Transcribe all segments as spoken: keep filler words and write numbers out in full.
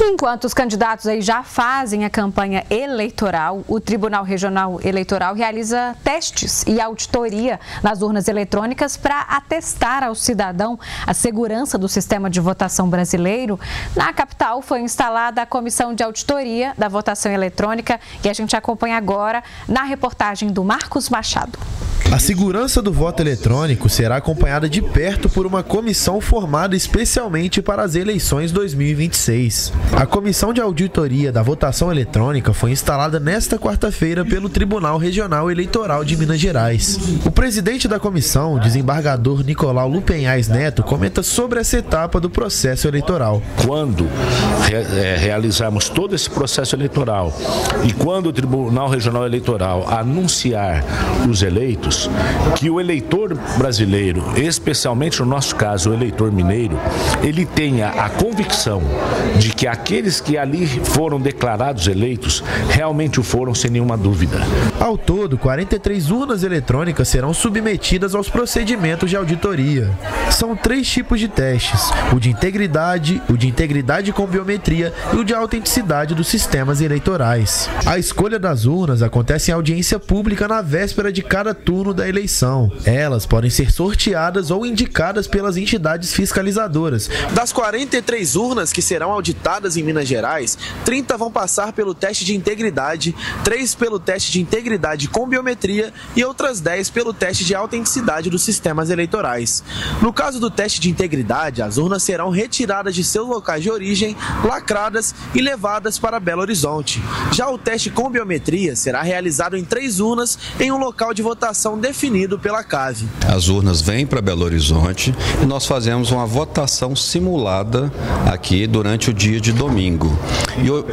Enquanto os candidatos aí já fazem a campanha eleitoral, o Tribunal Regional Eleitoral realiza testes e auditoria nas urnas eletrônicas para atestar ao cidadão a segurança do sistema de votação brasileiro. Na capital foi instalada a Comissão de Auditoria da Votação Eletrônica e a gente acompanha agora na reportagem do Marcos Machado. A segurança do voto eletrônico será acompanhada de perto por uma comissão formada especialmente para as eleições dois mil e vinte e seis. A Comissão de Auditoria da Votação Eletrônica foi instalada nesta quarta-feira pelo Tribunal Regional Eleitoral de Minas Gerais. O presidente da comissão, desembargador Nicolau Lupenhais Neto, comenta sobre essa etapa do processo eleitoral. Quando re realizarmos todo esse processo eleitoral e quando o Tribunal Regional Eleitoral anunciar os eleitos, que o eleitor brasileiro, especialmente no nosso caso o eleitor mineiro, ele tenha a convicção de que aqueles que ali foram declarados eleitos realmente o foram sem nenhuma dúvida. Ao todo, quarenta e três urnas eletrônicas serão submetidas aos procedimentos de auditoria. São três tipos de testes: o de integridade, o de integridade com biometria e o de autenticidade dos sistemas eleitorais. A escolha das urnas acontece em audiência pública na véspera de cada turno da eleição. Elas podem ser sorteadas ou indicadas pelas entidades fiscalizadoras. Das quarenta e três urnas que serão auditadas em Minas Gerais, trinta vão passar pelo teste de integridade, três pelo teste de integridade com biometria e outras dez pelo teste de autenticidade dos sistemas eleitorais. No caso do teste de integridade, as urnas serão retiradas de seus locais de origem, lacradas e levadas para Belo Horizonte. Já o teste com biometria será realizado em três urnas em um local de votação definido pela CAVE. As urnas vêm para Belo Horizonte e nós fazemos uma votação simulada aqui durante o dia de domingo. E eu...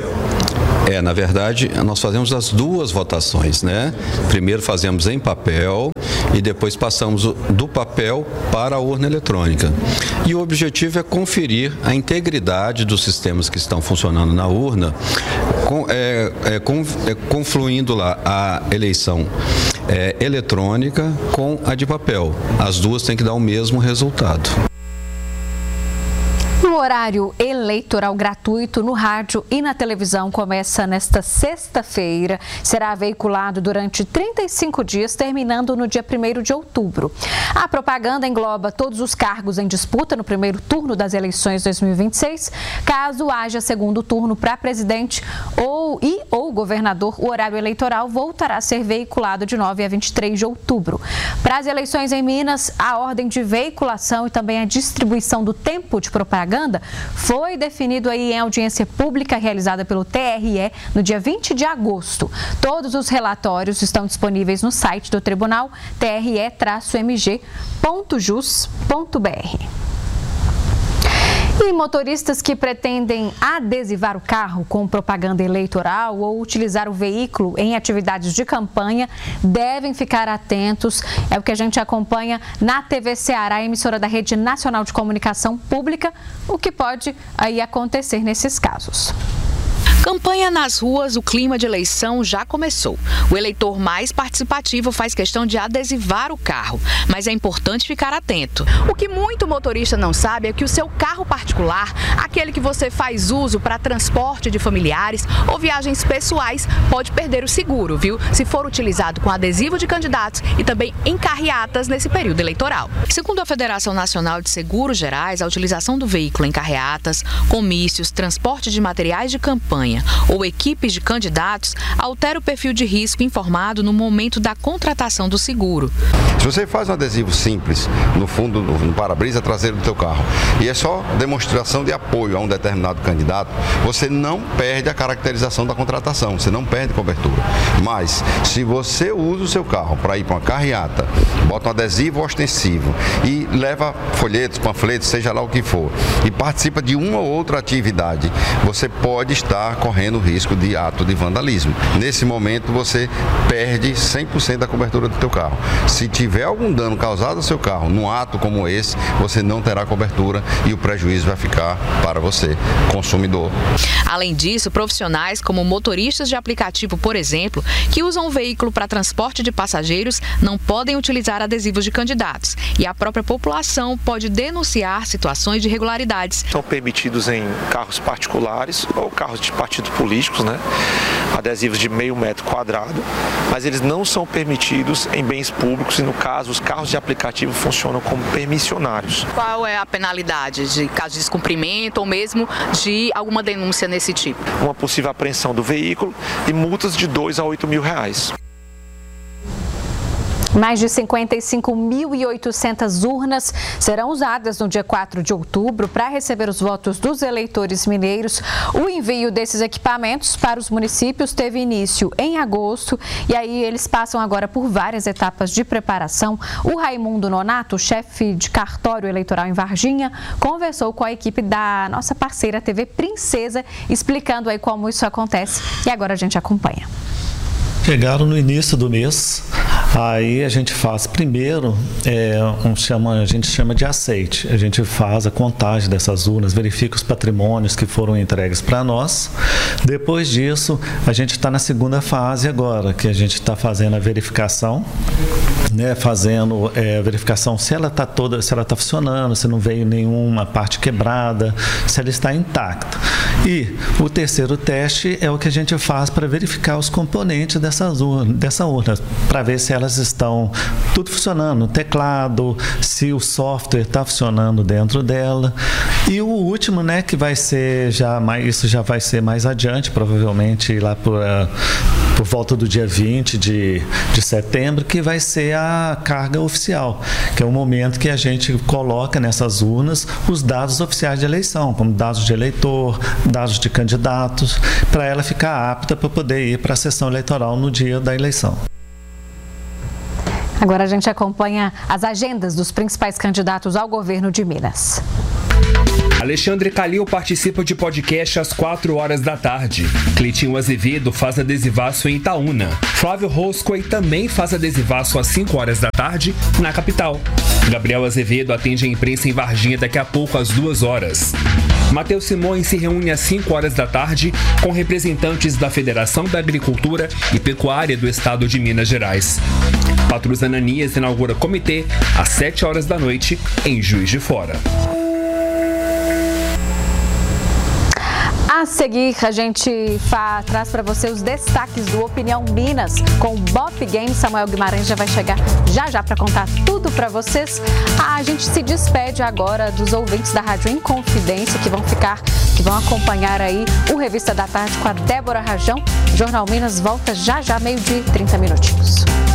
É, na verdade, nós fazemos as duas votações, né? Primeiro fazemos em papel e depois passamos do papel para a urna eletrônica. E o objetivo é conferir a integridade dos sistemas que estão funcionando na urna, com, é, é, com, é, confluindo lá a eleição é, eletrônica com a de papel. As duas têm que dar o mesmo resultado. O horário eleitoral gratuito no rádio e na televisão começa nesta sexta-feira. Será veiculado durante trinta e cinco dias, terminando no dia primeiro de outubro. A propaganda engloba todos os cargos em disputa no primeiro turno das eleições dois mil e vinte e seis. Caso haja segundo turno para presidente ou, e ou governador, o horário eleitoral voltará a ser veiculado de nove a vinte e três de outubro. Para as eleições em Minas, a ordem de veiculação e também a distribuição do tempo de propaganda foi definido aí em audiência pública realizada pelo T R E no dia vinte de agosto. Todos os relatórios estão disponíveis no site do tribunal t r e traço m g ponto jus ponto b r. E motoristas que pretendem adesivar o carro com propaganda eleitoral ou utilizar o veículo em atividades de campanha devem ficar atentos. É o que a gente acompanha na T V Ceará, emissora da Rede Nacional de Comunicação Pública, o que pode aí acontecer nesses casos. Campanha nas ruas, o clima de eleição já começou. O eleitor mais participativo faz questão de adesivar o carro, mas é importante ficar atento. O que muito motorista não sabe é que o seu carro particular, aquele que você faz uso para transporte de familiares ou viagens pessoais, pode perder o seguro, viu? Se for utilizado com adesivo de candidatos e também em carreatas nesse período eleitoral. Segundo a Federação Nacional de Seguros Gerais, a utilização do veículo em carreatas, comícios, transporte de materiais de campanha ou equipes de candidatos altera o perfil de risco informado no momento da contratação do seguro. Se você faz um adesivo simples no fundo, no para-brisa traseiro do seu carro, e é só demonstração de apoio a um determinado candidato, você não perde a caracterização da contratação, você não perde cobertura. Mas, se você usa o seu carro para ir para uma carreata, bota um adesivo ostensivo e leva folhetos, panfletos, seja lá o que for, e participa de uma ou outra atividade, você pode estar correndo risco de ato de vandalismo. Nesse momento você perde cem por cento da cobertura do teu carro. Se tiver algum dano causado ao seu carro num ato como esse, você não terá cobertura e o prejuízo vai ficar para você, consumidor. Além disso, profissionais como motoristas de aplicativo, por exemplo, que usam o veículo para transporte de passageiros, não podem utilizar adesivos de candidatos e a própria população pode denunciar situações de irregularidades. São permitidos em carros particulares ou carros de partidos políticos, né? Adesivos de meio metro quadrado, mas eles não são permitidos em bens públicos e, no caso, os carros de aplicativo funcionam como permissionários. Qual é a penalidade de caso de descumprimento ou mesmo de alguma denúncia nesse tipo? Uma possível apreensão do veículo e multas de dois a oito mil reais. Mais de cinquenta e cinco mil e oitocentas urnas serão usadas no dia quatro de outubro para receber os votos dos eleitores mineiros. O envio desses equipamentos para os municípios teve início em agosto e aí eles passam agora por várias etapas de preparação. O Raimundo Nonato, chefe de cartório eleitoral em Varginha, conversou com a equipe da nossa parceira T V Princesa, explicando aí como isso acontece e agora a gente acompanha. Chegaram no início do mês, aí a gente faz primeiro, é, um chama, a gente chama de aceite. A gente faz a contagem dessas urnas, verifica os patrimônios que foram entregues para nós. Depois disso, a gente está na segunda fase agora, que a gente está fazendo a verificação, né, fazendo é, a verificação se ela está toda, se ela está funcionando, se não veio nenhuma parte quebrada, se ela está intacta. E o terceiro teste é o que a gente faz para verificar os componentes dessas urnas, dessa urna, para ver se elas estão tudo funcionando, o teclado, se o software está funcionando dentro dela. E o último, né, que vai ser já mais, isso já vai ser mais adiante, provavelmente lá por, uh, por volta do dia vinte de, de setembro, que vai ser a carga oficial, que é o momento que a gente coloca nessas urnas os dados oficiais de eleição, como dados de eleitor, dados de candidatos, para ela ficar apta para poder ir para a sessão eleitoral no dia da eleição. Agora a gente acompanha as agendas dos principais candidatos ao governo de Minas. Alexandre Calil participa de podcast às quatro horas da tarde. Cleitinho Azevedo faz adesivaço em Itaúna. Flávio Roscoe também faz adesivaço às cinco horas da tarde na capital. Gabriel Azevedo atende a imprensa em Varginha daqui a pouco às duas horas. Matheus Simões se reúne às cinco horas da tarde com representantes da Federação da Agricultura e Pecuária do Estado de Minas Gerais. Patrus Ananias inaugura comitê às sete horas da noite em Juiz de Fora. A seguir, a gente fa- traz para você os destaques do Opinião Minas com o Bop Games. Samuel Guimarães já vai chegar já já para contar tudo para vocês. A gente se despede agora dos ouvintes da Rádio Inconfidência que vão ficar, que vão acompanhar aí o Revista da Tarde com a Débora Rajão. Jornal Minas volta já já, meio-dia e trinta minutinhos.